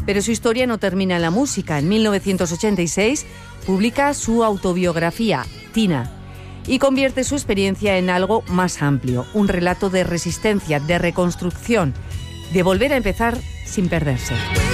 Pero su historia no termina en la música. En 1986 publica su autobiografía, Tina, y convierte su experiencia en algo más amplio, un relato de resistencia, de reconstrucción, de volver a empezar sin perderse.